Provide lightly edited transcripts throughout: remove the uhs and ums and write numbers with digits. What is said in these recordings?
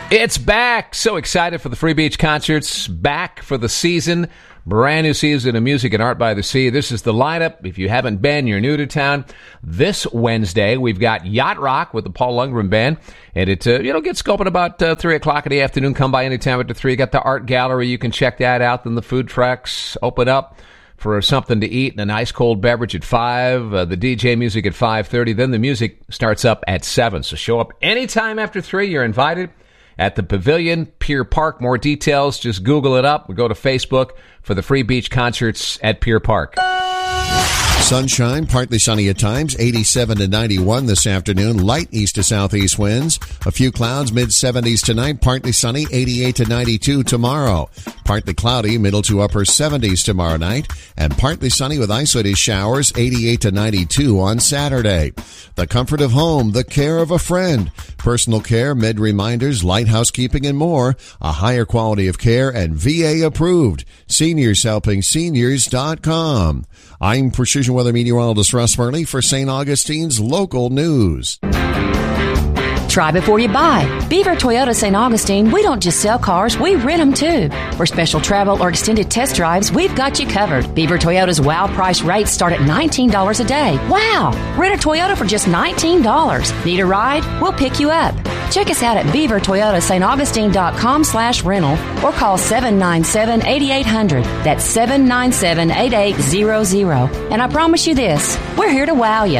It's back. So excited for the Free Beach concerts. Back for the season. Brand new season of music and art by the sea. This is the lineup. If you haven't been, you're new to town. This Wednesday, we've got Yacht Rock with the Paul Lundgren Band. And it, gets going about 3 o'clock in the afternoon. Come by anytime after 3. Got the art gallery. You can check that out. Then the food trucks open up for something to eat and an ice cold beverage at 5. The DJ music at 5:30. Then the music starts up at 7. So show up anytime after 3. You're invited at the Pavilion, Pier Park. More details, just Google it up or go to Facebook for the Free Beach concerts at Pier Park. Sunshine, partly sunny at times, 87 to 91 this afternoon. Light east to southeast winds. A few clouds, mid-70s tonight. Partly sunny, 88 to 92 tomorrow. Partly cloudy, middle to upper 70s tomorrow night. And partly sunny with isolated showers, 88 to 92 on Saturday. The comfort of home, the care of a friend. Personal care, med reminders, light housekeeping, and more. A higher quality of care and VA approved. SeniorsHelpingSeniors.com. I'm Precision Weather Meteorologist Russ Murley for St. Augustine's Local News. Try before you buy. Beaver Toyota St. Augustine, we don't just sell cars, we rent them too. For special travel or extended test drives, we've got you covered. Beaver Toyota's wow price rates start at $19 a day. Wow! Rent a Toyota for just $19. Need a ride? We'll pick you up. Check us out at beavertoyotastaugustine.com/rental or call 797-8800. That's 797-8800. And I promise you this, we're here to wow you.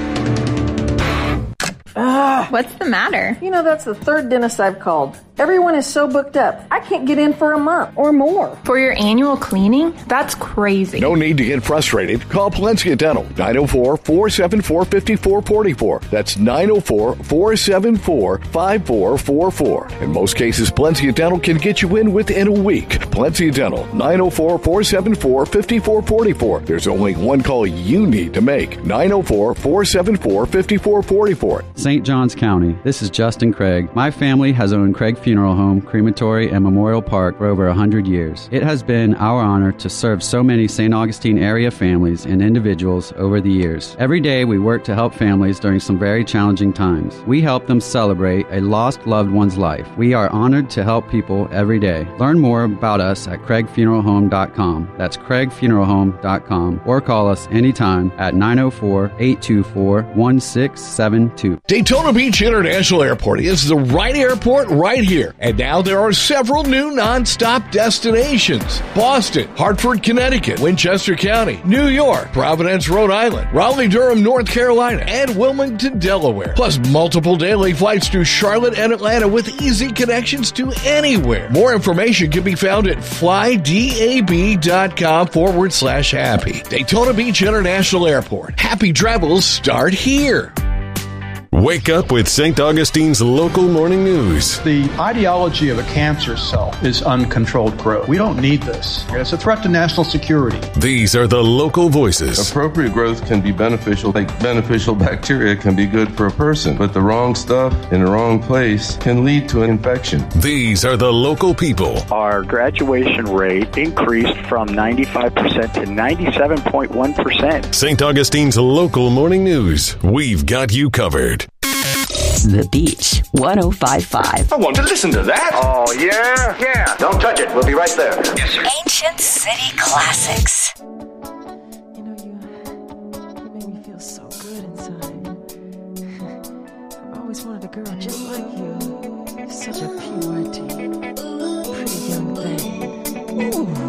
What's the matter? You know, that's the third dentist I've called. Everyone is so booked up. I can't get in for a month or more. For your annual cleaning? That's crazy. No need to get frustrated. Call Palencia Dental, 904-474-5444. That's 904-474-5444. In most cases, Palencia Dental can get you in within a week. Palencia Dental, 904-474-5444. There's only one call you need to make. 904-474-5444. St. Johns County. This is Justin Craig. My family has owned Craig Funeral Home, Crematory, and Memorial Park for over 100 years. It has been our honor to serve so many St. Augustine area families and individuals over the years. Every day we work to help families during some very challenging times. We help them celebrate a lost loved one's life. We are honored to help people every day. Learn more about us at CraigFuneralHome.com. That's CraigFuneralHome.com. Or call us anytime at 904-824-1672. Daytona Beach International Airport is the right airport right here. And now there are several new non-stop destinations. Boston, Hartford, Connecticut, Winchester County, New York, Providence, Rhode Island, Raleigh-Durham, North Carolina, and Wilmington, Delaware. Plus multiple daily flights to Charlotte and Atlanta with easy connections to anywhere. More information can be found at flydab.com/happy. Daytona Beach International Airport. Happy travels start here. Wake up with St. Augustine's Local Morning News. The ideology of a cancer cell is uncontrolled growth. We don't need this. It's a threat to national security. These are the local voices. Appropriate growth can be beneficial. Like beneficial bacteria can be good for a person, but the wrong stuff in the wrong place can lead to an infection. These are the local people. Our graduation rate increased from 95% to 97.1%. St. Augustine's Local Morning News. We've got you covered. The Beach 105.5. I want to listen to that. Oh, yeah? Yeah. Don't touch it. We'll be right there. Yes, sir. Ancient City Classics. You know, you made me feel so good inside. I've always wanted a girl just like you. Such a pure, pretty young thing. Ooh.